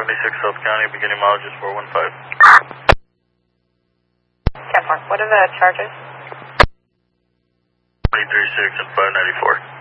76 South County, beginning mileage is 415. 10-4, what are the charges? 336 and 594.